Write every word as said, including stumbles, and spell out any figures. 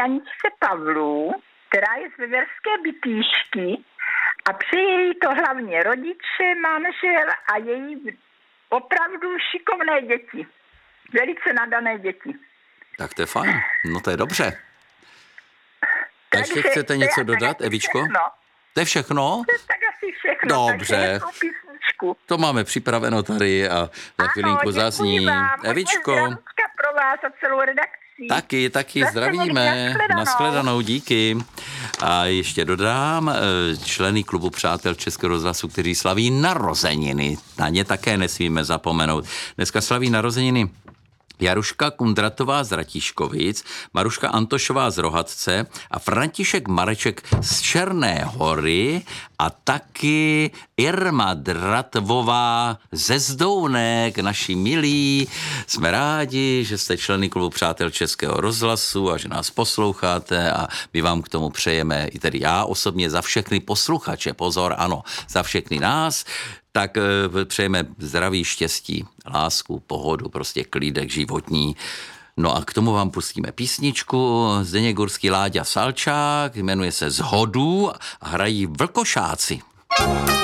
Aničce Pavlů, která je z Veverské Bytýšky a přeji jí to hlavně rodiče, manžel a její opravdu šikovné děti. Velice nadané děti. Tak to je fajn, no to je dobře. A ještě Takže chcete něco to je dodat, tak Evičko? Všechno. To je všechno? To je tak asi všechno. Dobře. To máme připraveno tady a za chvilinku zazní. Vám. Evičko. Pro vás a celou redakci. Taky, taky Zase zdravíme. nashledanou. Nashledanou, díky. A ještě dodám, členy klubu Přátel Českého rozhlasu, kteří slaví narozeniny. Na ně také nesmíme zapomenout. Dneska slaví narozeniny Jaruška Kundratová z Ratíškovic, Maruška Antošová z Rohatce a František Mareček z Černé Hory a taky Irma Dratvová ze Zdounek, naši milí. Jsme rádi, že jste členy klubu Přátel Českého rozhlasu a že nás posloucháte a my vám k tomu přejeme, i tedy já osobně za všechny posluchače, pozor, ano, za všechny nás, tak přejeme zdraví, štěstí, lásku, pohodu, prostě klídek životní. No a k tomu vám pustíme písničku. Zdeněk Gurský, Láďa Salčák, jmenuje se Zhodu a hrají Vlkošáci.